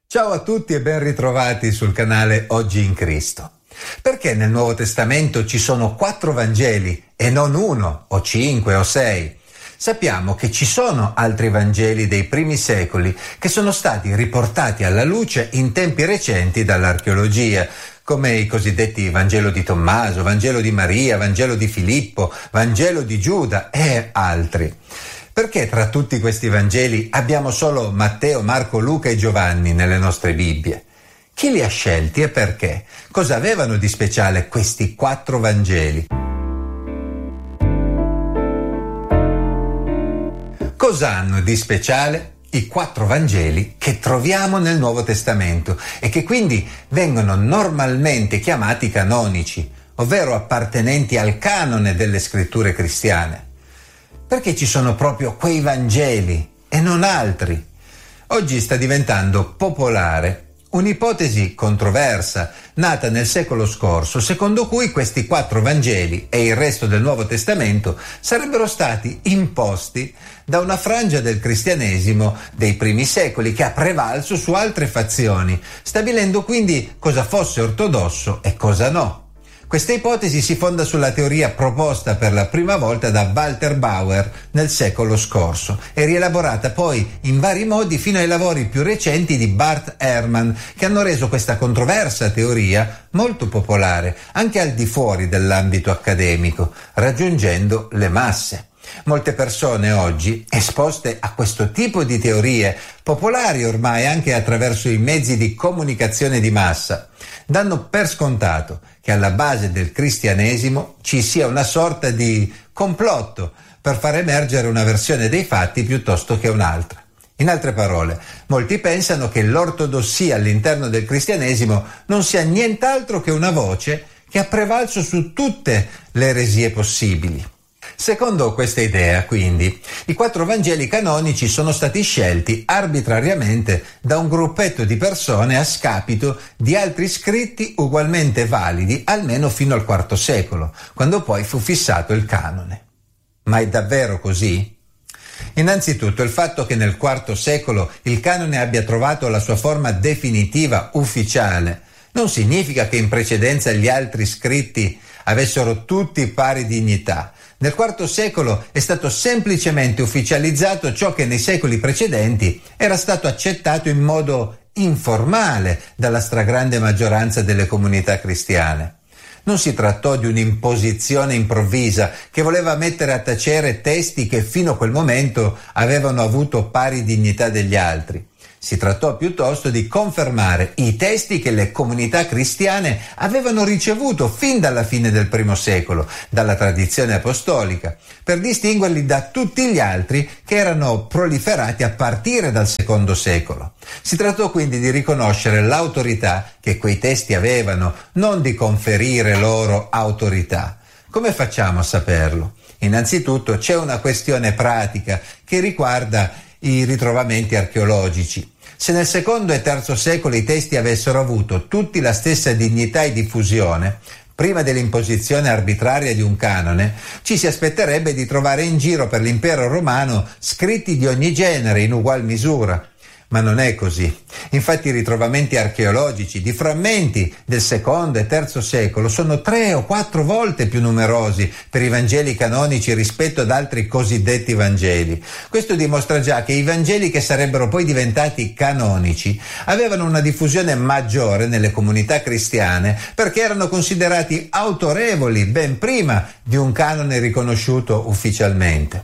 Ciao a tutti e ben ritrovati sul canale Oggi in Cristo. Perché nel Nuovo Testamento ci sono 4 Vangeli e non 1 o 5 o 6? Sappiamo che ci sono altri Vangeli dei primi secoli che sono stati riportati alla luce in tempi recenti dall'archeologia, come i cosiddetti Vangelo di Tommaso, Vangelo di Maria, Vangelo di Filippo, Vangelo di Giuda e altri. Perché tra tutti questi Vangeli abbiamo solo Matteo, Marco, Luca e Giovanni nelle nostre Bibbie? Chi li ha scelti e perché? Cosa avevano di speciale questi 4 Vangeli? Cosa hanno di speciale i 4 Vangeli che troviamo nel Nuovo Testamento e che quindi vengono normalmente chiamati canonici, ovvero appartenenti al canone delle scritture cristiane? Perché ci sono proprio quei Vangeli e non altri? Oggi sta diventando popolare un'ipotesi controversa nata nel secolo scorso, secondo cui questi 4 Vangeli e il resto del Nuovo Testamento sarebbero stati imposti da una frangia del cristianesimo dei primi secoli che ha prevalso su altre fazioni, stabilendo quindi cosa fosse ortodosso e cosa no. Questa ipotesi si fonda sulla teoria proposta per la prima volta da Walter Bauer nel secolo scorso e rielaborata poi in vari modi fino ai lavori più recenti di Bart Ehrman, che hanno reso questa controversa teoria molto popolare anche al di fuori dell'ambito accademico, raggiungendo le masse. Molte persone oggi, esposte a questo tipo di teorie, popolari ormai anche attraverso i mezzi di comunicazione di massa, danno per scontato che alla base del cristianesimo ci sia una sorta di complotto per far emergere una versione dei fatti piuttosto che un'altra. In altre parole, molti pensano che l'ortodossia all'interno del cristianesimo non sia nient'altro che una voce che ha prevalso su tutte le eresie possibili. Secondo questa idea, quindi, i 4 Vangeli canonici sono stati scelti arbitrariamente da un gruppetto di persone a scapito di altri scritti ugualmente validi almeno fino al IV secolo, quando poi fu fissato il canone. Ma è davvero così? Innanzitutto il fatto che nel IV secolo il canone abbia trovato la sua forma definitiva ufficiale non significa che in precedenza gli altri scritti avessero tutti pari dignità. Nel IV secolo è stato semplicemente ufficializzato ciò che nei secoli precedenti era stato accettato in modo informale dalla stragrande maggioranza delle comunità cristiane. Non si trattò di un'imposizione improvvisa che voleva mettere a tacere testi che fino a quel momento avevano avuto pari dignità degli altri. Si trattò piuttosto di confermare i testi che le comunità cristiane avevano ricevuto fin dalla fine del I secolo, dalla tradizione apostolica, per distinguerli da tutti gli altri che erano proliferati a partire dal II secolo. Si trattò quindi di riconoscere l'autorità che quei testi avevano, non di conferire loro autorità. Come facciamo a saperlo? Innanzitutto c'è una questione pratica che riguarda i ritrovamenti archeologici. Se nel II e III secolo i testi avessero avuto tutti la stessa dignità e diffusione, prima dell'imposizione arbitraria di un canone, ci si aspetterebbe di trovare in giro per l'impero romano scritti di ogni genere in ugual misura. Ma non è così. Infatti i ritrovamenti archeologici di frammenti del II e III secolo sono 3 o 4 volte più numerosi per i Vangeli canonici rispetto ad altri cosiddetti Vangeli. Questo dimostra già che i Vangeli che sarebbero poi diventati canonici avevano una diffusione maggiore nelle comunità cristiane perché erano considerati autorevoli ben prima di un canone riconosciuto ufficialmente.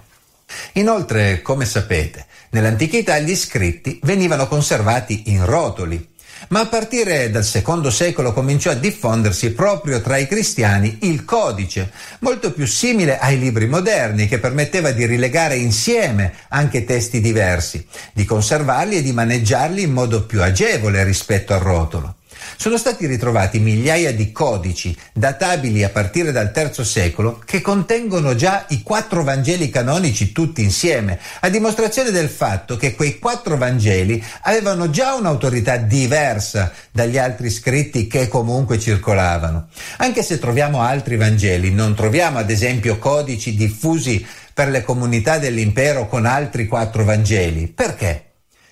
Inoltre, come sapete, nell'antichità gli scritti venivano conservati in rotoli, ma a partire dal II secolo cominciò a diffondersi proprio tra i cristiani il codice, molto più simile ai libri moderni, che permetteva di rilegare insieme anche testi diversi, di conservarli e di maneggiarli in modo più agevole rispetto al rotolo. Sono stati ritrovati migliaia di codici databili a partire dal III secolo che contengono già i 4 Vangeli canonici tutti insieme, a dimostrazione del fatto che quei 4 Vangeli avevano già un'autorità diversa dagli altri scritti che comunque circolavano. Anche se troviamo altri Vangeli, non troviamo ad esempio codici diffusi per le comunità dell'impero con altri 4 Vangeli. Perché?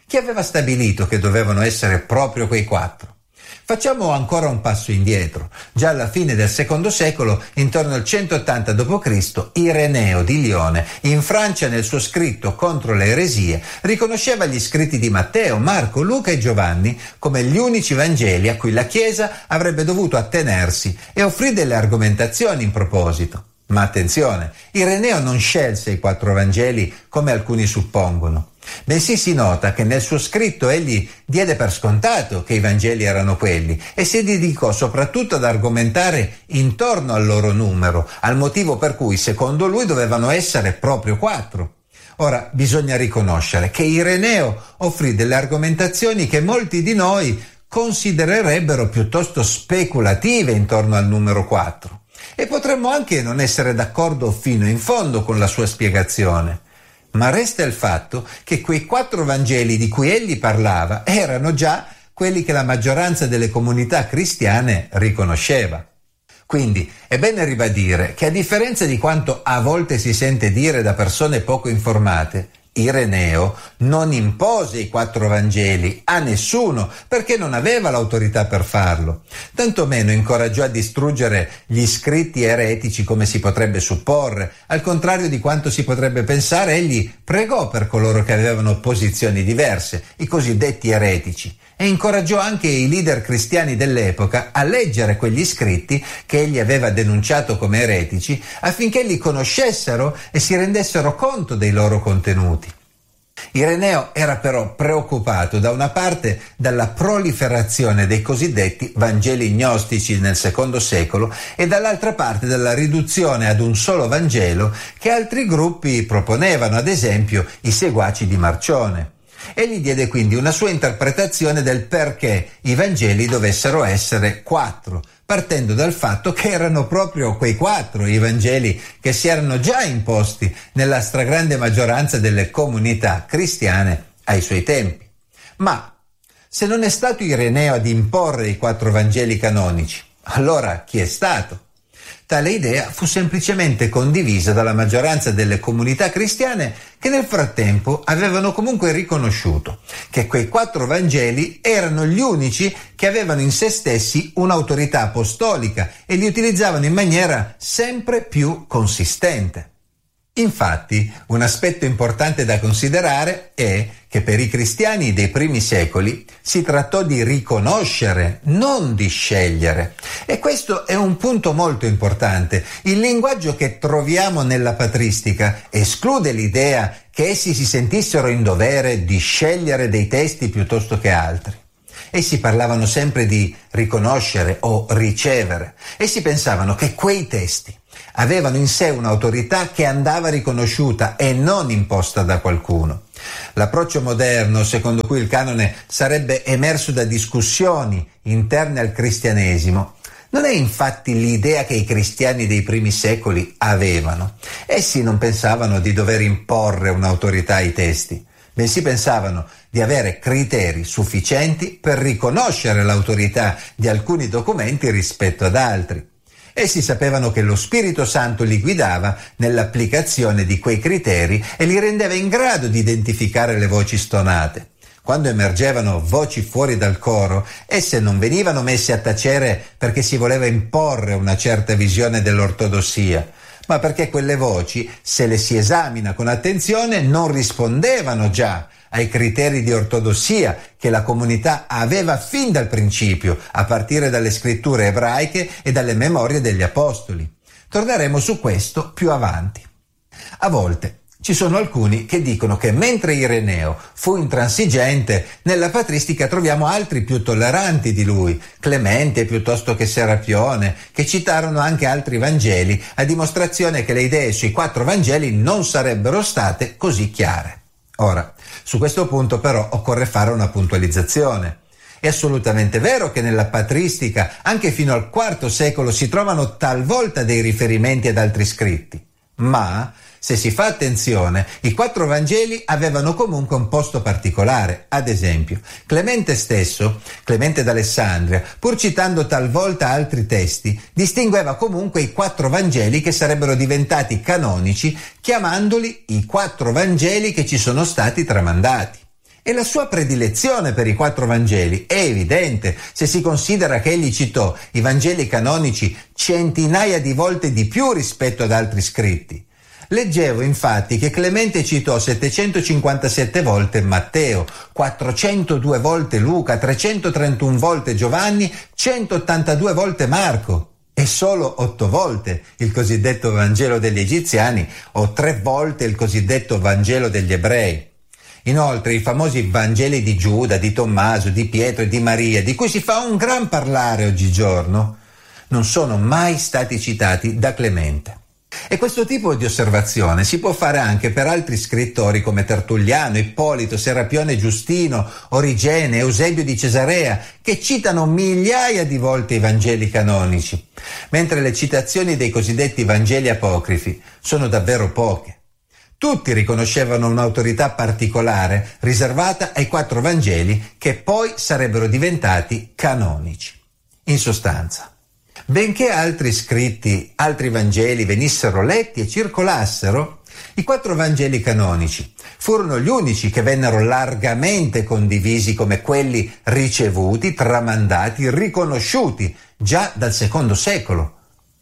Chi aveva stabilito che dovevano essere proprio quei 4? Facciamo ancora un passo indietro. Già alla fine del secondo secolo, intorno al 180 d.C., Ireneo di Lione, in Francia, nel suo scritto contro le eresie, riconosceva gli scritti di Matteo, Marco, Luca e Giovanni come gli unici Vangeli a cui la Chiesa avrebbe dovuto attenersi e offrì delle argomentazioni in proposito. Ma attenzione, Ireneo non scelse i 4 Vangeli come alcuni suppongono, bensì si nota che nel suo scritto egli diede per scontato che i Vangeli erano quelli e si dedicò soprattutto ad argomentare intorno al loro numero, al motivo per cui secondo lui dovevano essere proprio 4. Ora, bisogna riconoscere che Ireneo offrì delle argomentazioni che molti di noi considererebbero piuttosto speculative intorno al numero 4. E potremmo anche non essere d'accordo fino in fondo con la sua spiegazione. Ma resta il fatto che quei 4 Vangeli di cui egli parlava erano già quelli che la maggioranza delle comunità cristiane riconosceva. Quindi è bene ribadire che, a differenza di quanto a volte si sente dire da persone poco informate, Ireneo non impose i 4 Vangeli a nessuno perché non aveva l'autorità per farlo. Tantomeno incoraggiò a distruggere gli scritti eretici come si potrebbe supporre. Al contrario di quanto si potrebbe pensare, egli pregò per coloro che avevano posizioni diverse, i cosiddetti eretici, e incoraggiò anche i leader cristiani dell'epoca a leggere quegli scritti che egli aveva denunciato come eretici affinché li conoscessero e si rendessero conto dei loro contenuti. Ireneo era però preoccupato da una parte dalla proliferazione dei cosiddetti Vangeli gnostici nel secondo secolo e dall'altra parte dalla riduzione ad un solo Vangelo che altri gruppi proponevano, ad esempio i seguaci di Marcione. Egli diede quindi una sua interpretazione del perché i Vangeli dovessero essere 4, partendo dal fatto che erano proprio quei 4 i Vangeli che si erano già imposti nella stragrande maggioranza delle comunità cristiane ai suoi tempi. Ma se non è stato Ireneo ad imporre i 4 Vangeli canonici, allora chi è stato? Tale idea fu semplicemente condivisa dalla maggioranza delle comunità cristiane che nel frattempo avevano comunque riconosciuto che quei 4 Vangeli erano gli unici che avevano in se stessi un'autorità apostolica e li utilizzavano in maniera sempre più consistente. Infatti, un aspetto importante da considerare è che per i cristiani dei primi secoli si trattò di riconoscere, non di scegliere. E questo è un punto molto importante. Il linguaggio che troviamo nella patristica esclude l'idea che essi si sentissero in dovere di scegliere dei testi piuttosto che altri. Essi parlavano sempre di riconoscere o ricevere. Essi pensavano che quei testi avevano in sé un'autorità che andava riconosciuta e non imposta da qualcuno. L'approccio moderno, secondo cui il canone sarebbe emerso da discussioni interne al cristianesimo, non è infatti l'idea che i cristiani dei primi secoli avevano. Essi non pensavano di dover imporre un'autorità ai testi, bensì pensavano di avere criteri sufficienti per riconoscere l'autorità di alcuni documenti rispetto ad altri. Essi sapevano che lo Spirito Santo li guidava nell'applicazione di quei criteri e li rendeva in grado di identificare le voci stonate. Quando emergevano voci fuori dal coro, esse non venivano messe a tacere perché si voleva imporre una certa visione dell'ortodossia, ma perché quelle voci, se le si esamina con attenzione, non rispondevano già ai criteri di ortodossia che la comunità aveva fin dal principio, a partire dalle scritture ebraiche e dalle memorie degli apostoli. Torneremo su questo più avanti. A volte ci sono alcuni che dicono che mentre Ireneo fu intransigente, nella patristica troviamo altri più tolleranti di lui, Clemente piuttosto che Serapione, che citarono anche altri Vangeli, a dimostrazione che le idee sui 4 Vangeli non sarebbero state così chiare. Ora, su questo punto però occorre fare una puntualizzazione. È assolutamente vero che nella patristica, anche fino al IV secolo, si trovano talvolta dei riferimenti ad altri scritti, ma se si fa attenzione, i 4 Vangeli avevano comunque un posto particolare. Ad esempio, Clemente stesso, Clemente d'Alessandria, pur citando talvolta altri testi, distingueva comunque i 4 Vangeli che sarebbero diventati canonici, chiamandoli i 4 Vangeli che ci sono stati tramandati. E la sua predilezione per i 4 Vangeli è evidente se si considera che egli citò i Vangeli canonici centinaia di volte di più rispetto ad altri scritti. Leggevo infatti che Clemente citò 757 volte Matteo, 402 volte Luca, 331 volte Giovanni, 182 volte Marco e solo 8 volte il cosiddetto Vangelo degli Egiziani o 3 volte il cosiddetto Vangelo degli Ebrei. Inoltre i famosi Vangeli di Giuda, di Tommaso, di Pietro e di Maria, di cui si fa un gran parlare oggigiorno, non sono mai stati citati da Clemente. E questo tipo di osservazione si può fare anche per altri scrittori come Tertulliano, Ippolito, Serapione Giustino, Origene, Eusebio di Cesarea, che citano migliaia di volte i Vangeli canonici, mentre le citazioni dei cosiddetti Vangeli apocrifi sono davvero poche. Tutti riconoscevano un'autorità particolare riservata ai 4 Vangeli che poi sarebbero diventati canonici. In sostanza, benché altri scritti, altri Vangeli venissero letti e circolassero, i 4 Vangeli canonici furono gli unici che vennero largamente condivisi come quelli ricevuti, tramandati, riconosciuti già dal II secolo.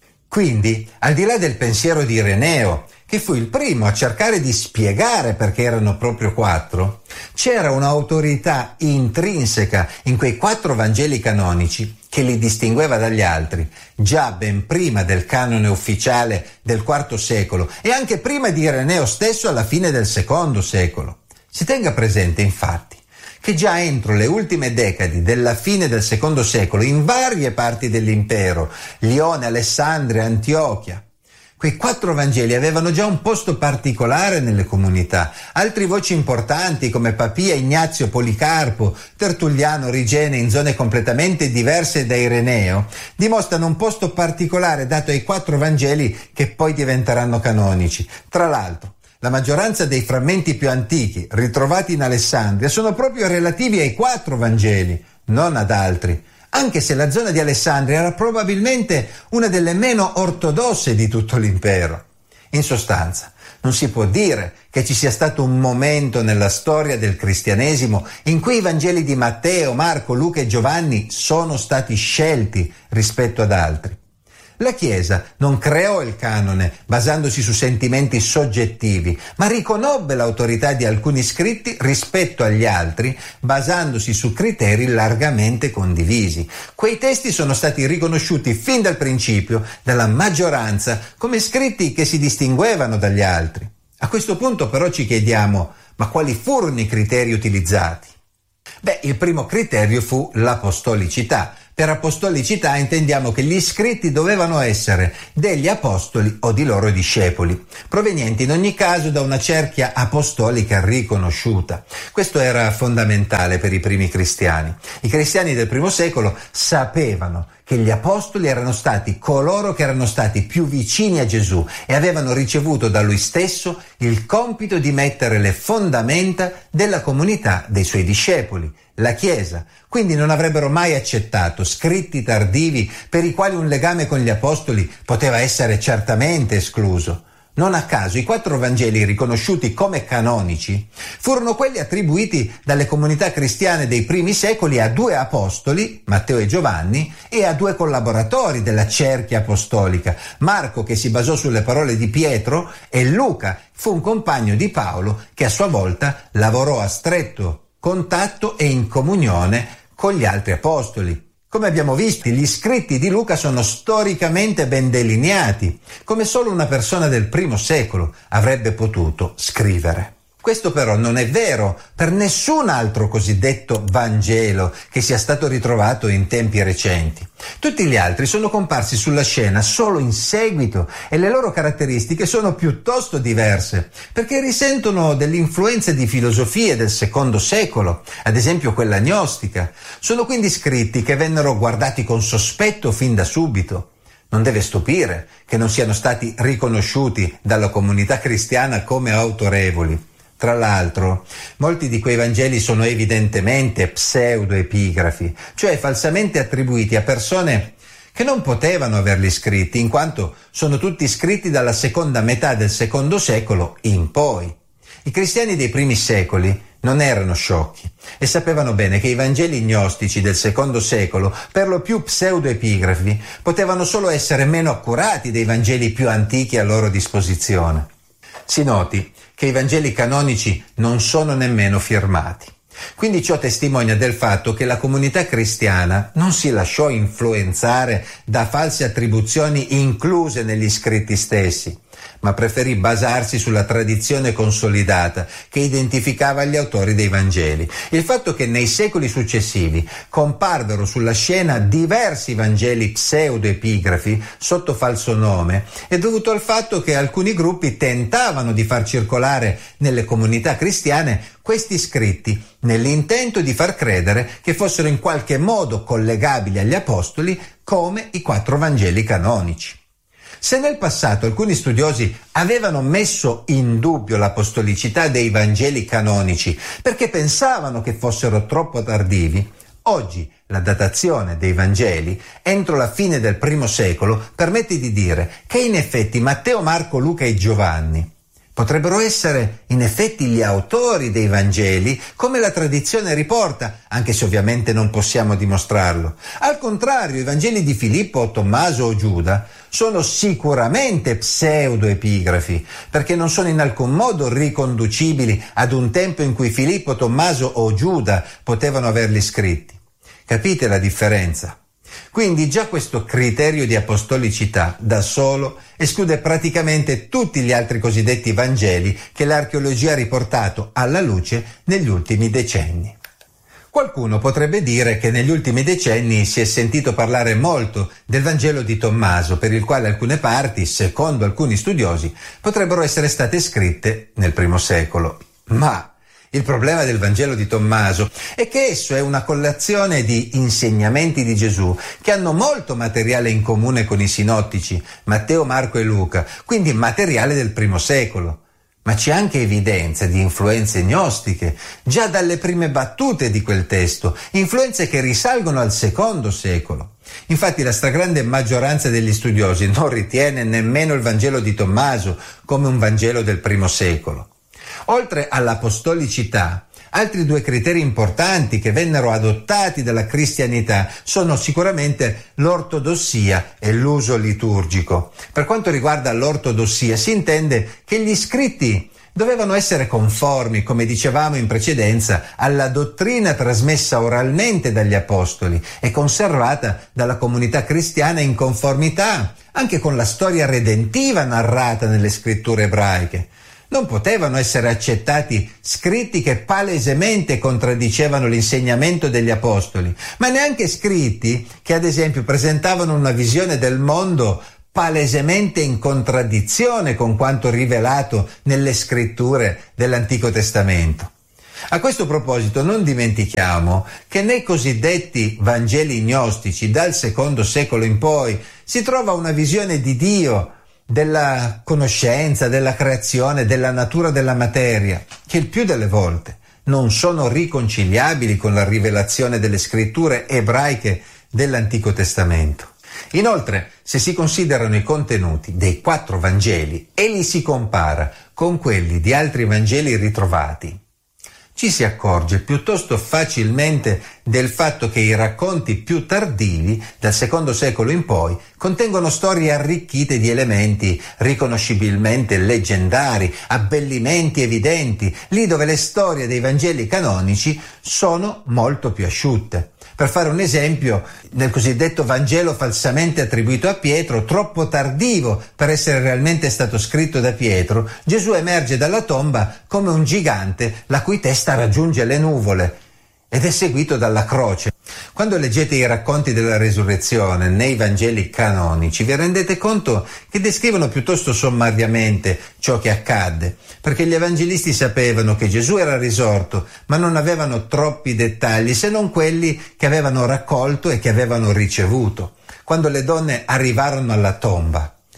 Quindi, al di là del pensiero di Ireneo, che fu il primo a cercare di spiegare perché erano proprio 4, c'era un'autorità intrinseca in quei 4 Vangeli canonici che li distingueva dagli altri, già ben prima del canone ufficiale del IV secolo e anche prima di Ireneo stesso alla fine del II secolo. Si tenga presente, infatti, che già entro le ultime decadi della fine del II secolo, in varie parti dell'impero, Lione, Alessandria, Antiochia, quei 4 Vangeli avevano già un posto particolare nelle comunità. Altri voci importanti come Papia, Ignazio, Policarpo, Tertulliano, Origene, in zone completamente diverse da Ireneo, dimostrano un posto particolare dato ai 4 Vangeli che poi diventeranno canonici. Tra l'altro, la maggioranza dei frammenti più antichi ritrovati in Alessandria sono proprio relativi ai 4 Vangeli, non ad altri, anche se la zona di Alessandria era probabilmente una delle meno ortodosse di tutto l'impero. In sostanza, non si può dire che ci sia stato un momento nella storia del cristianesimo in cui i Vangeli di Matteo, Marco, Luca e Giovanni sono stati scelti rispetto ad altri. La Chiesa non creò il canone basandosi su sentimenti soggettivi, ma riconobbe l'autorità di alcuni scritti rispetto agli altri, basandosi su criteri largamente condivisi. Quei testi sono stati riconosciuti fin dal principio dalla maggioranza come scritti che si distinguevano dagli altri. A questo punto però ci chiediamo, ma quali furono i criteri utilizzati? Il primo criterio fu l'apostolicità. Per apostolicità intendiamo che gli scritti dovevano essere degli apostoli o di loro discepoli, provenienti in ogni caso da una cerchia apostolica riconosciuta. Questo era fondamentale per i primi cristiani. I cristiani del primo secolo sapevano che gli apostoli erano stati coloro che erano stati più vicini a Gesù e avevano ricevuto da lui stesso il compito di mettere le fondamenta della comunità dei suoi discepoli, la Chiesa. Quindi non avrebbero mai accettato scritti tardivi per i quali un legame con gli apostoli poteva essere certamente escluso. Non a caso i 4 Vangeli riconosciuti come canonici furono quelli attribuiti dalle comunità cristiane dei primi secoli a 2 apostoli, Matteo e Giovanni, e a 2 collaboratori della cerchia apostolica, Marco che si basò sulle parole di Pietro e Luca fu un compagno di Paolo che a sua volta lavorò a stretto contatto e in comunione con gli altri apostoli. Come abbiamo visto, gli scritti di Luca sono storicamente ben delineati, come solo una persona del primo secolo avrebbe potuto scrivere. Questo però non è vero per nessun altro cosiddetto Vangelo che sia stato ritrovato in tempi recenti. Tutti gli altri sono comparsi sulla scena solo in seguito e le loro caratteristiche sono piuttosto diverse, perché risentono delle influenze di filosofie del secondo secolo, ad esempio quella gnostica. Sono quindi scritti che vennero guardati con sospetto fin da subito. Non deve stupire che non siano stati riconosciuti dalla comunità cristiana come autorevoli. Tra l'altro, molti di quei Vangeli sono evidentemente pseudoepigrafi, cioè falsamente attribuiti a persone che non potevano averli scritti, in quanto sono tutti scritti dalla seconda metà del secondo secolo in poi. I cristiani dei primi secoli non erano sciocchi e sapevano bene che i Vangeli gnostici del secondo secolo, per lo più pseudoepigrafi, potevano solo essere meno accurati dei Vangeli più antichi a loro disposizione. Si noti che i Vangeli canonici non sono nemmeno firmati. Quindi ciò testimonia del fatto che la comunità cristiana non si lasciò influenzare da false attribuzioni incluse negli scritti stessi, ma preferì basarsi sulla tradizione consolidata che identificava gli autori dei Vangeli. Il fatto che nei secoli successivi comparvero sulla scena diversi Vangeli pseudoepigrafi sotto falso nome è dovuto al fatto che alcuni gruppi tentavano di far circolare nelle comunità cristiane questi scritti nell'intento di far credere che fossero in qualche modo collegabili agli Apostoli come i 4 Vangeli canonici. Se nel passato alcuni studiosi avevano messo in dubbio l'apostolicità dei Vangeli canonici perché pensavano che fossero troppo tardivi, oggi la datazione dei Vangeli entro la fine del I secolo permette di dire che in effetti Matteo, Marco, Luca e Giovanni potrebbero essere in effetti gli autori dei Vangeli, come la tradizione riporta, anche se ovviamente non possiamo dimostrarlo. Al contrario, i Vangeli di Filippo, Tommaso o Giuda sono sicuramente pseudoepigrafi, perché non sono in alcun modo riconducibili ad un tempo in cui Filippo, Tommaso o Giuda potevano averli scritti. Capite la differenza? Quindi già questo criterio di apostolicità da solo esclude praticamente tutti gli altri cosiddetti Vangeli che l'archeologia ha riportato alla luce negli ultimi decenni. Qualcuno potrebbe dire che negli ultimi decenni si è sentito parlare molto del Vangelo di Tommaso, per il quale alcune parti, secondo alcuni studiosi, potrebbero essere state scritte nel I secolo. Ma il problema del Vangelo di Tommaso è che esso è una collezione di insegnamenti di Gesù che hanno molto materiale in comune con i sinottici, Matteo, Marco e Luca, quindi materiale del I secolo. Ma c'è anche evidenza di influenze gnostiche, già dalle prime battute di quel testo, influenze che risalgono al II secolo. Infatti la stragrande maggioranza degli studiosi non ritiene nemmeno il Vangelo di Tommaso come un Vangelo del I secolo. Oltre all'apostolicità, altri 2 criteri importanti che vennero adottati dalla cristianità sono sicuramente l'ortodossia e l'uso liturgico. Per quanto riguarda l'ortodossia, si intende che gli scritti dovevano essere conformi, come dicevamo in precedenza, alla dottrina trasmessa oralmente dagli apostoli e conservata dalla comunità cristiana in conformità anche con la storia redentiva narrata nelle scritture ebraiche. Non potevano essere accettati scritti che palesemente contraddicevano l'insegnamento degli apostoli, ma neanche scritti che ad esempio presentavano una visione del mondo palesemente in contraddizione con quanto rivelato nelle scritture dell'Antico Testamento. A questo proposito non dimentichiamo che nei cosiddetti Vangeli gnostici dal II secolo in poi si trova una visione di Dio, della conoscenza, della creazione, della natura della materia, che il più delle volte non sono riconciliabili con la rivelazione delle scritture ebraiche dell'Antico Testamento. Inoltre, se si considerano i contenuti dei 4 Vangeli e li si compara con quelli di altri Vangeli ritrovati, ci si accorge piuttosto facilmente del fatto che i racconti più tardivi, dal II secolo in poi, contengono storie arricchite di elementi riconoscibilmente leggendari, abbellimenti evidenti, lì dove le storie dei Vangeli canonici sono molto più asciutte. Per fare un esempio, nel cosiddetto Vangelo falsamente attribuito a Pietro, troppo tardivo per essere realmente stato scritto da Pietro, Gesù emerge dalla tomba come un gigante la cui testa raggiunge le nuvole ed è seguito dalla croce. Quando leggete i racconti della resurrezione nei Vangeli canonici vi rendete conto che descrivono piuttosto sommariamente ciò che accadde, perché gli evangelisti sapevano che Gesù era risorto, ma non avevano troppi dettagli se non quelli che avevano raccolto e che avevano ricevuto. Quando le donne arrivarono alla tomba,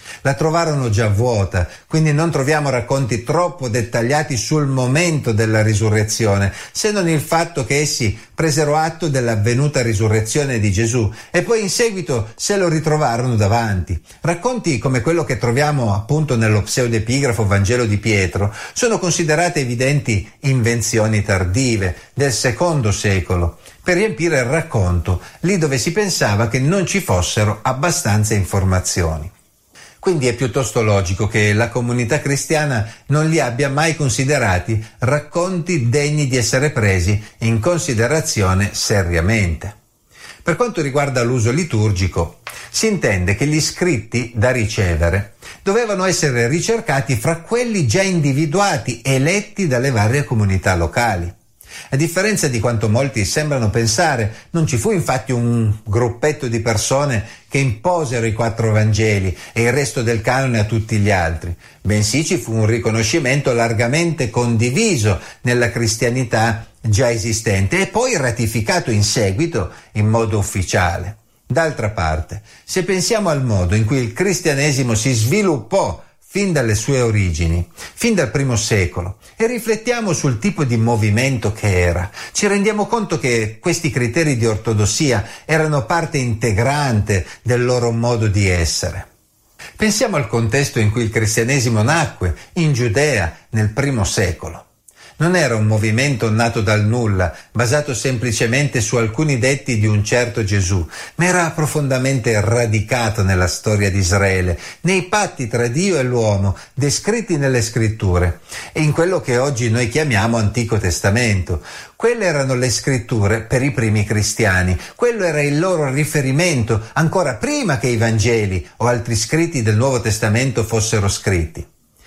La trovarono già vuota, quindi non troviamo racconti troppo dettagliati sul momento della risurrezione, se non il fatto che essi presero atto dell'avvenuta risurrezione di Gesù e poi in seguito se lo ritrovarono davanti. Racconti come quello che troviamo appunto nello pseudepigrafo Vangelo di Pietro sono considerate evidenti invenzioni tardive del secondo secolo, per riempire il racconto lì dove si pensava che non ci fossero abbastanza informazioni. Quindi è piuttosto logico che la comunità cristiana non li abbia mai considerati racconti degni di essere presi in considerazione seriamente. Per quanto riguarda l'uso liturgico, si intende che gli scritti da ricevere dovevano essere ricercati fra quelli già individuati e letti dalle varie comunità locali. A differenza di quanto molti sembrano pensare, non ci fu infatti un gruppetto di persone che imposero i 4 Vangeli e il resto del canone a tutti gli altri, bensì ci fu un riconoscimento largamente condiviso nella cristianità già esistente e poi ratificato in seguito in modo ufficiale. D'altra parte, se pensiamo al modo in cui il cristianesimo si sviluppò fin dalle sue origini, fin dal primo secolo, e riflettiamo sul tipo di movimento che era, ci rendiamo conto che questi criteri di ortodossia erano parte integrante del loro modo di essere. Pensiamo al contesto in cui il cristianesimo nacque, in Giudea, nel primo secolo. Non era un movimento nato dal nulla, basato semplicemente su alcuni detti di un certo Gesù, ma era profondamente radicato nella storia di Israele, nei patti tra Dio e l'uomo, descritti nelle scritture, e in quello che oggi noi chiamiamo Antico Testamento. Quelle erano le scritture per i primi cristiani, quello era il loro riferimento ancora prima che i Vangeli o altri scritti del Nuovo Testamento fossero scritti.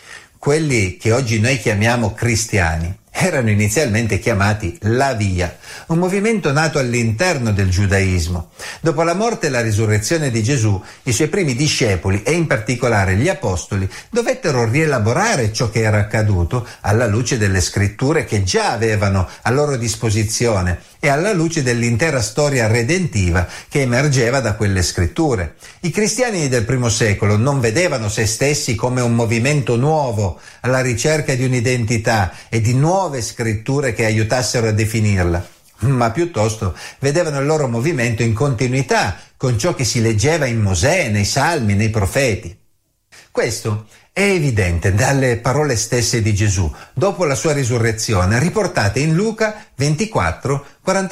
Quelli che oggi noi chiamiamo cristiani erano inizialmente chiamati la Via, un movimento nato all'interno del giudaismo. Dopo la morte e la risurrezione di Gesù, i suoi primi discepoli e in particolare gli apostoli dovettero rielaborare ciò che era accaduto alla luce delle scritture che già avevano a loro disposizione e alla luce dell'intera storia redentiva che emergeva da quelle scritture. I cristiani del primo secolo non vedevano se stessi come un movimento nuovo alla ricerca di un'identità e di nuove scritture che aiutassero a definirla, ma piuttosto vedevano il loro movimento in continuità con ciò che si leggeva in Mosè, nei Salmi, nei Profeti. Questo è evidente dalle parole stesse di Gesù dopo la sua risurrezione, riportate in Luca 24,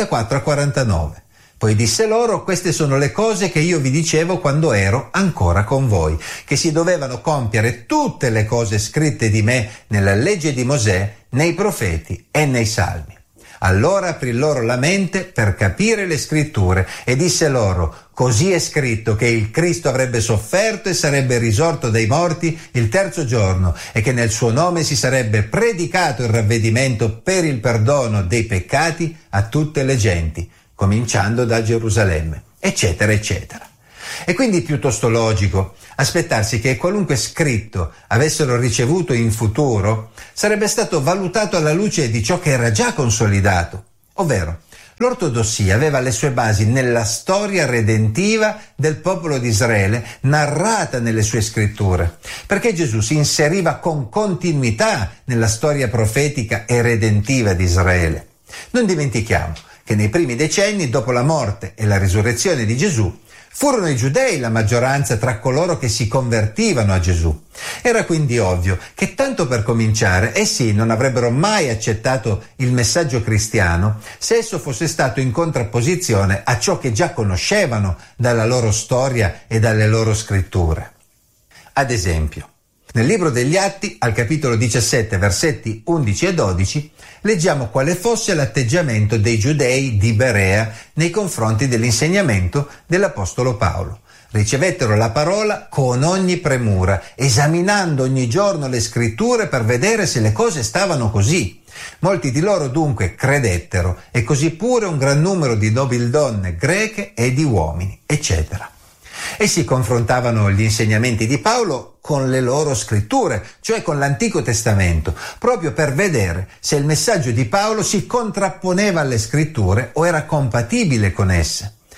44-49. Poi disse loro: queste sono le cose che io vi dicevo quando ero ancora con voi, che si dovevano compiere tutte le cose scritte di me nella legge di Mosè, nei profeti e nei salmi. Allora aprì loro la mente per capire le scritture e disse loro: così è scritto che il Cristo avrebbe sofferto e sarebbe risorto dai morti il terzo giorno e che nel suo nome si sarebbe predicato il ravvedimento per il perdono dei peccati a tutte le genti, cominciando da Gerusalemme, eccetera, eccetera. È quindi piuttosto logico aspettarsi che qualunque scritto avessero ricevuto in futuro sarebbe stato valutato alla luce di ciò che era già consolidato, ovvero l'ortodossia aveva le sue basi nella storia redentiva del popolo di Israele narrata nelle sue scritture, perché Gesù si inseriva con continuità nella storia profetica e redentiva di Israele. Non dimentichiamo che nei primi decenni, dopo la morte e la risurrezione di Gesù, furono i giudei la maggioranza tra coloro che si convertivano a Gesù. Era quindi ovvio che, tanto per cominciare, essi non avrebbero mai accettato il messaggio cristiano se esso fosse stato in contrapposizione a ciò che già conoscevano dalla loro storia e dalle loro scritture. Ad esempio, nel libro degli Atti, al capitolo 17, versetti 11 e 12, leggiamo quale fosse l'atteggiamento dei giudei di Berea nei confronti dell'insegnamento dell'apostolo Paolo. Ricevettero la parola con ogni premura, esaminando ogni giorno le scritture per vedere se le cose stavano così. Molti di loro dunque credettero, e così pure un gran numero di nobildonne greche e di uomini, eccetera. Essi confrontavano gli insegnamenti di Paolo con le loro scritture, cioè con l'Antico Testamento, proprio per vedere se il messaggio di Paolo si contrapponeva alle scritture o era compatibile con esse.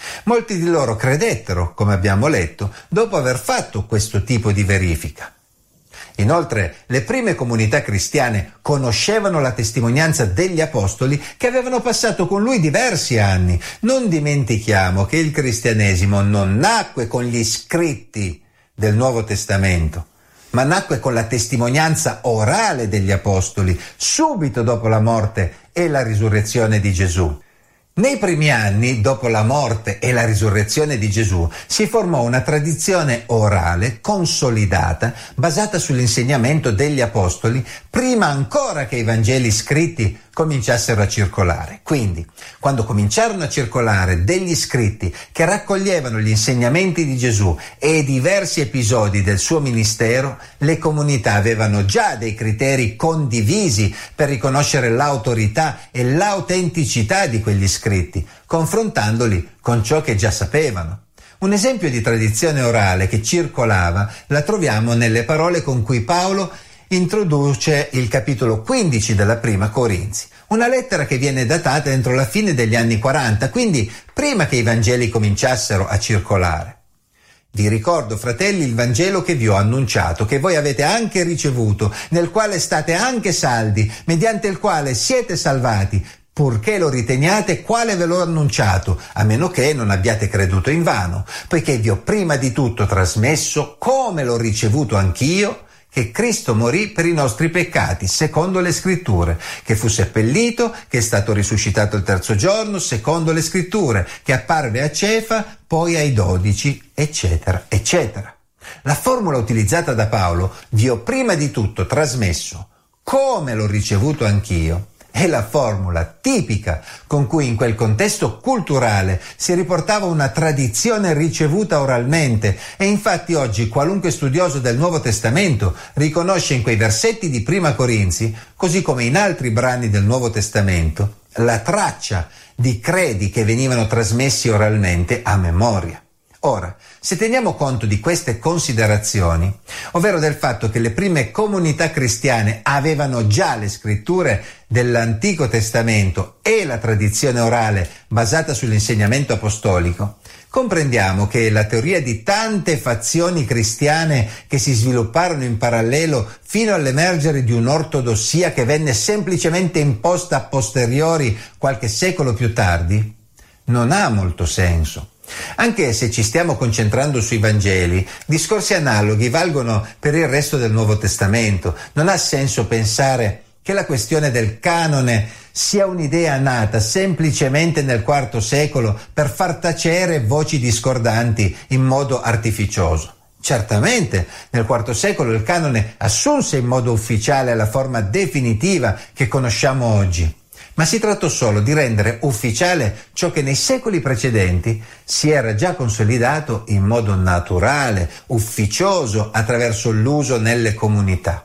Molti di loro credettero, come abbiamo letto, dopo aver fatto questo tipo di verifica. Inoltre, le prime comunità cristiane conoscevano la testimonianza degli apostoli che avevano passato con lui diversi anni. Non dimentichiamo che il cristianesimo non nacque con gli scritti del Nuovo Testamento, ma nacque con la testimonianza orale degli apostoli, subito dopo la morte e la risurrezione di Gesù. Nei primi anni, dopo la morte e la risurrezione di Gesù, si formò una tradizione orale consolidata, basata sull'insegnamento degli apostoli, prima ancora che i Vangeli scritti cominciassero a circolare. Quindi, quando cominciarono a circolare degli scritti che raccoglievano gli insegnamenti di Gesù e diversi episodi del suo ministero, le comunità avevano già dei criteri condivisi per riconoscere l'autorità e l'autenticità di quegli scritti, confrontandoli con ciò che già sapevano. Un esempio di tradizione orale che circolava la troviamo nelle parole con cui Paolo introduce il capitolo 15 della Prima Corinzi, una lettera che viene datata entro la fine degli anni 40, quindi prima che i Vangeli cominciassero a circolare. Vi ricordo, fratelli, il Vangelo che vi ho annunciato, che voi avete anche ricevuto, nel quale state anche saldi, mediante il quale siete salvati, purché lo riteniate quale ve l'ho annunciato, a meno che non abbiate creduto invano, poiché vi ho prima di tutto trasmesso, come l'ho ricevuto anch'io, che Cristo morì per i nostri peccati, secondo le Scritture, che fu seppellito, che è stato risuscitato il terzo giorno, secondo le Scritture, che apparve a Cefa, poi ai 12, eccetera, eccetera. La formula utilizzata da Paolo, vi ho prima di tutto trasmesso, come l'ho ricevuto anch'io, è la formula tipica con cui in quel contesto culturale si riportava una tradizione ricevuta oralmente, e infatti oggi qualunque studioso del Nuovo Testamento riconosce in quei versetti di Prima Corinzi, così come in altri brani del Nuovo Testamento, la traccia di credi che venivano trasmessi oralmente a memoria. Ora, se teniamo conto di queste considerazioni, ovvero del fatto che le prime comunità cristiane avevano già le scritture dell'Antico Testamento e la tradizione orale basata sull'insegnamento apostolico, comprendiamo che la teoria di tante fazioni cristiane che si svilupparono in parallelo fino all'emergere di un'ortodossia che venne semplicemente imposta a posteriori qualche secolo più tardi, non ha molto senso. Anche se ci stiamo concentrando sui Vangeli, discorsi analoghi valgono per il resto del Nuovo Testamento. Non ha senso pensare che la questione del canone sia un'idea nata semplicemente nel IV secolo per far tacere voci discordanti in modo artificioso. Certamente nel IV secolo il canone assunse in modo ufficiale la forma definitiva che conosciamo oggi, ma si trattò solo di rendere ufficiale ciò che nei secoli precedenti si era già consolidato in modo naturale, ufficioso, attraverso l'uso nelle comunità.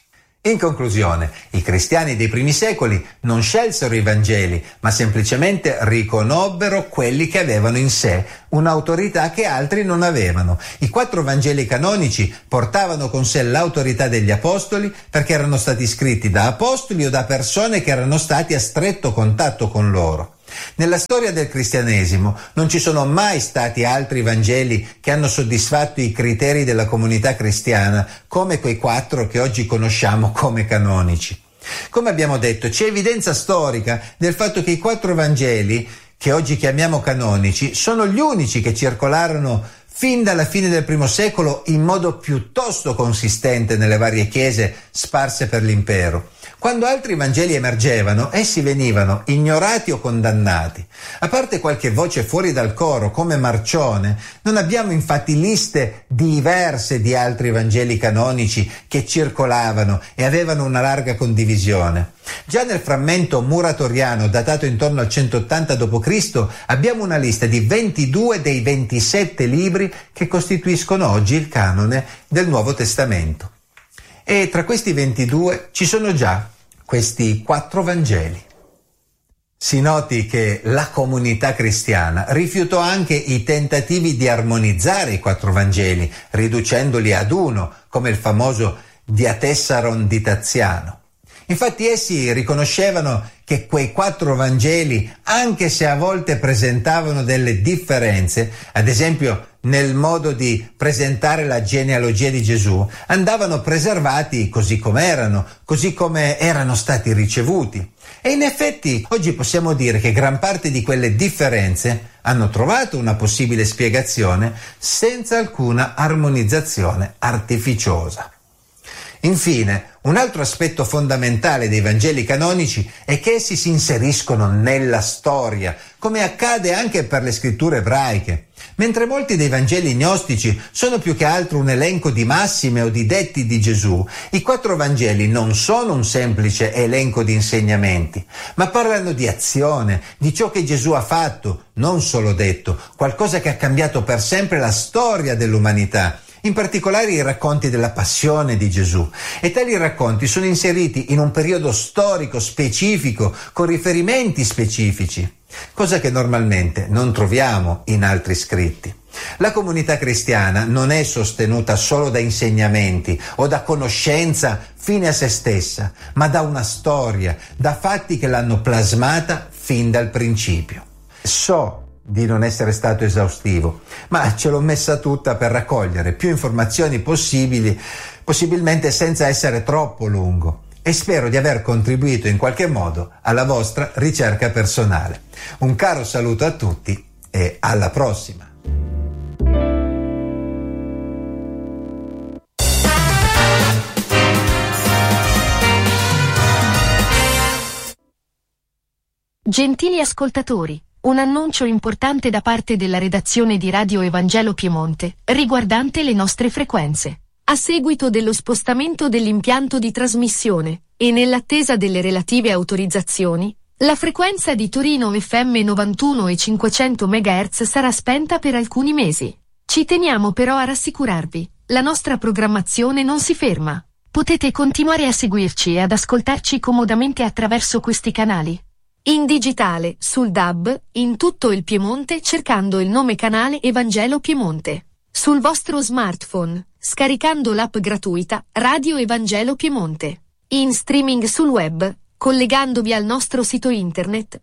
In conclusione, i cristiani dei primi secoli non scelsero i Vangeli, ma semplicemente riconobbero quelli che avevano in sé un'autorità che altri non avevano. I 4 Vangeli canonici portavano con sé l'autorità degli apostoli perché erano stati scritti da apostoli o da persone che erano stati a stretto contatto con loro. Nella storia del cristianesimo non ci sono mai stati altri Vangeli che hanno soddisfatto i criteri della comunità cristiana come quei 4 che oggi conosciamo come canonici. Come abbiamo detto, c'è evidenza storica del fatto che i 4 Vangeli, che oggi chiamiamo canonici, sono gli unici che circolarono fin dalla fine del I secolo in modo piuttosto consistente nelle varie chiese sparse per l'impero. Quando altri Vangeli emergevano, essi venivano ignorati o condannati. A parte qualche voce fuori dal coro, come Marcione, non abbiamo infatti liste diverse di altri Vangeli canonici che circolavano e avevano una larga condivisione. Già nel frammento muratoriano, datato intorno al 180 d.C., abbiamo una lista di 22 dei 27 libri che costituiscono oggi il canone del Nuovo Testamento. E tra questi 22 ci sono già questi 4 Vangeli. Si noti che la comunità cristiana rifiutò anche i tentativi di armonizzare i 4 Vangeli, riducendoli ad uno, come il famoso Diatessaron di Taziano. Infatti essi riconoscevano che quei 4 Vangeli, anche se a volte presentavano delle differenze, ad esempio nel modo di presentare la genealogia di Gesù, andavano preservati così come erano stati ricevuti. E in effetti oggi possiamo dire che gran parte di quelle differenze hanno trovato una possibile spiegazione senza alcuna armonizzazione artificiosa. Infine, un altro aspetto fondamentale dei Vangeli canonici è che essi si inseriscono nella storia, come accade anche per le scritture ebraiche. Mentre molti dei Vangeli gnostici sono più che altro un elenco di massime o di detti di Gesù, i 4 Vangeli non sono un semplice elenco di insegnamenti, ma parlano di azione, di ciò che Gesù ha fatto, non solo detto, qualcosa che ha cambiato per sempre la storia dell'umanità. In particolare i racconti della passione di Gesù, e tali racconti sono inseriti in un periodo storico specifico con riferimenti specifici, cosa che normalmente non troviamo in altri scritti. La comunità cristiana non è sostenuta solo da insegnamenti o da conoscenza fine a se stessa, ma da una storia, da fatti che l'hanno plasmata fin dal principio. So di non essere stato esaustivo, ma ce l'ho messa tutta per raccogliere più informazioni possibilmente senza essere troppo lungo, e spero di aver contribuito in qualche modo alla vostra ricerca personale. Un caro saluto a tutti e alla prossima! Gentili ascoltatori, un annuncio importante da parte della redazione di Radio Evangelo Piemonte, riguardante le nostre frequenze. A seguito dello spostamento dell'impianto di trasmissione, e nell'attesa delle relative autorizzazioni, la frequenza di Torino FM 91 e 500 MHz sarà spenta per alcuni mesi. Ci teniamo però a rassicurarvi, la nostra programmazione non si ferma. Potete continuare a seguirci e ad ascoltarci comodamente attraverso questi canali. In digitale, sul DAB, in tutto il Piemonte cercando il nome canale Evangelo Piemonte. Sul vostro smartphone, scaricando l'app gratuita Radio Evangelo Piemonte. In streaming sul web, collegandovi al nostro sito internet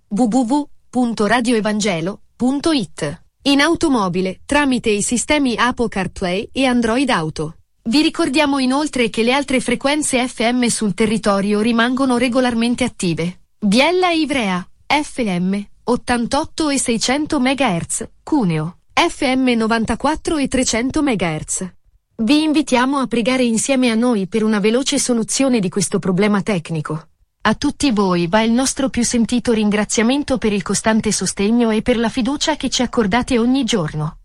www.radioevangelo.it. In automobile, tramite i sistemi Apple CarPlay e Android Auto. Vi ricordiamo inoltre che le altre frequenze FM sul territorio rimangono regolarmente attive. Biella e Ivrea, FM, 88 e 600 MHz, Cuneo, FM 94 e 300 MHz. Vi invitiamo a pregare insieme a noi per una veloce soluzione di questo problema tecnico. A tutti voi va il nostro più sentito ringraziamento per il costante sostegno e per la fiducia che ci accordate ogni giorno.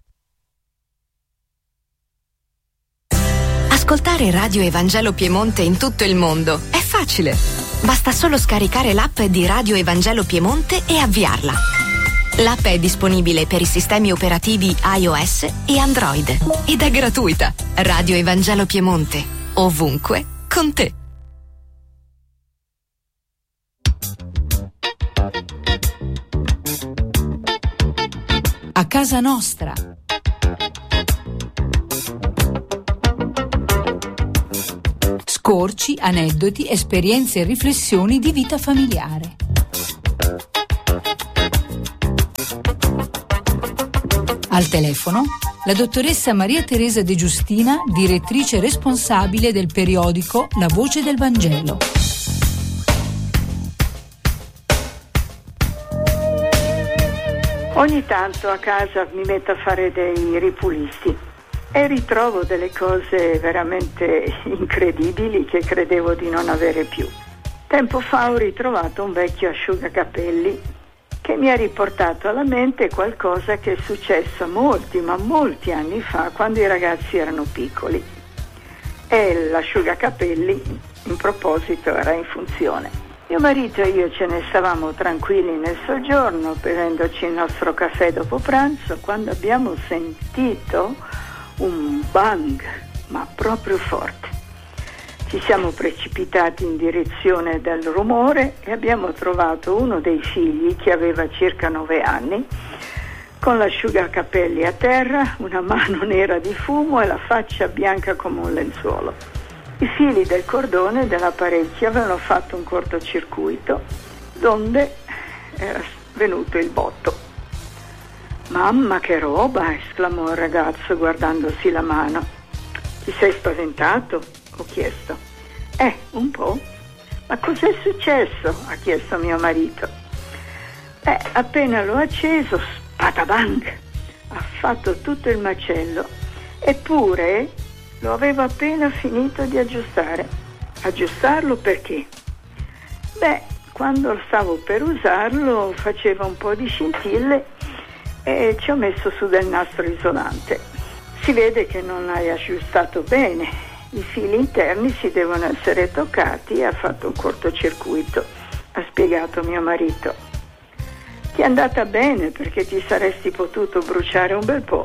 Ascoltare Radio Evangelo Piemonte in tutto il mondo è facile. Basta solo scaricare l'app di Radio Evangelo Piemonte e avviarla. L'app è disponibile per i sistemi operativi iOS e Android ed è gratuita. Radio Evangelo Piemonte, ovunque, con te. A casa nostra. Scorci, aneddoti, esperienze e riflessioni di vita familiare. Al telefono la dottoressa Maria Teresa De Giustina, direttrice responsabile del periodico La Voce del Vangelo. Ogni tanto a casa mi metto a fare dei ripulisti e ritrovo delle cose veramente incredibili che credevo di non avere più. Tempo fa ho ritrovato un vecchio asciugacapelli che mi ha riportato alla mente qualcosa che è successo molti anni fa, quando i ragazzi erano piccoli. E l'asciugacapelli, in proposito, era in funzione. Mio marito e io ce ne stavamo tranquilli nel soggiorno, bevendoci il nostro caffè dopo pranzo, quando abbiamo sentito un bang, ma proprio forte. Ci siamo precipitati in direzione del rumore e abbiamo trovato uno dei figli, che aveva circa 9 anni, con l'asciugacapelli a terra, una mano nera di fumo e la faccia bianca come un lenzuolo. I fili del cordone dell'apparecchio avevano fatto un cortocircuito donde era venuto il botto. «Mamma, che roba!» esclamò il ragazzo guardandosi la mano. «Ti sei spaventato?» ho chiesto. Un po'». «Ma cos'è successo?» ha chiesto mio marito. Appena l'ho acceso, spatabang, ha fatto tutto il macello, eppure lo avevo appena finito di aggiustare. Aggiustarlo perché? Quando stavo per usarlo faceva un po' di scintille e ci ho messo su del nastro isolante. Si vede che non hai aggiustato bene, i fili interni si devono essere toccati e ha fatto un cortocircuito, ha spiegato mio marito. Ti è andata bene perché ti saresti potuto bruciare un bel po'.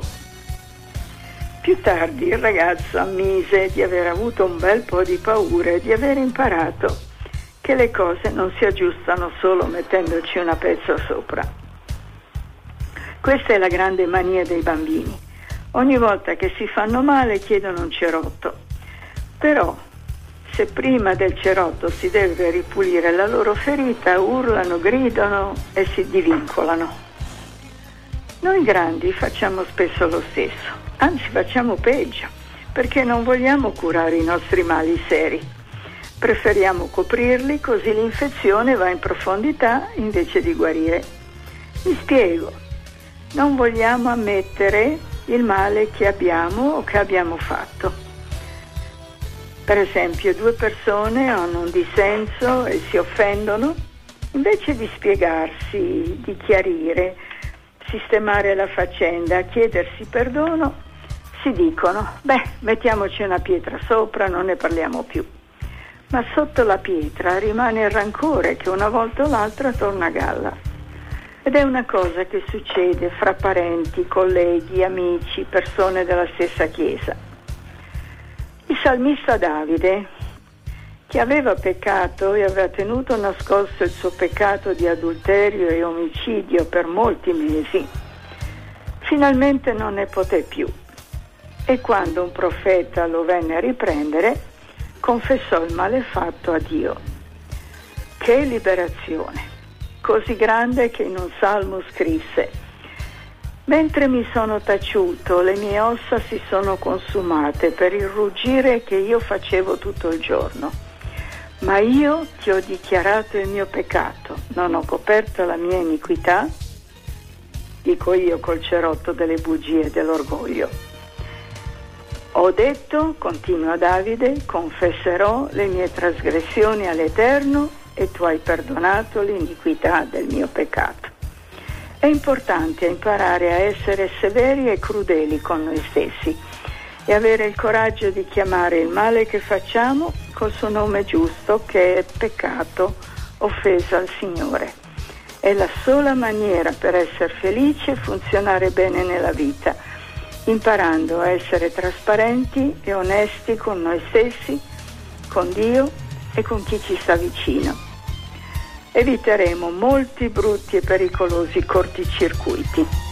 Più tardi il ragazzo ammise di aver avuto un bel po' di paura e di aver imparato che le cose non si aggiustano solo mettendoci una pezza sopra. Questa è la grande mania dei bambini. Ogni volta che si fanno male chiedono un cerotto. Però, se prima del cerotto si deve ripulire la loro ferita, urlano, gridano e si divincolano. Noi grandi facciamo spesso lo stesso, anzi facciamo peggio, perché non vogliamo curare i nostri mali seri. Preferiamo coprirli, così l'infezione va in profondità invece di guarire. Mi spiego, non vogliamo ammettere il male che abbiamo o che abbiamo fatto. Per esempio, due persone hanno un dissenso e si offendono, invece di spiegarsi, di chiarire, sistemare la faccenda, chiedersi perdono, si dicono: mettiamoci una pietra sopra, non ne parliamo più. Ma sotto la pietra rimane il rancore che una volta o l'altra torna a galla. Ed è una cosa che succede fra parenti, colleghi, amici, persone della stessa chiesa. Il salmista Davide, che aveva peccato e aveva tenuto nascosto il suo peccato di adulterio e omicidio per molti mesi, finalmente non ne poté più. E quando un profeta lo venne a riprendere, confessò il male fatto a Dio. Che liberazione! Così grande che in un salmo scrisse: mentre mi sono taciuto, le mie ossa si sono consumate per il ruggire che io facevo tutto il giorno. Ma io ti ho dichiarato il mio peccato, non ho coperto la mia iniquità, dico io col cerotto delle bugie e dell'orgoglio. Ho detto, continua Davide, confesserò le mie trasgressioni all'Eterno e tu hai perdonato l'iniquità del mio peccato. È importante imparare a essere severi e crudeli con noi stessi e avere il coraggio di chiamare il male che facciamo col suo nome giusto, che è peccato, offesa al Signore. È la sola maniera per essere felici e funzionare bene nella vita, imparando a essere trasparenti e onesti con noi stessi, con Dio e con chi ci sta vicino. Eviteremo molti brutti e pericolosi corticircuiti.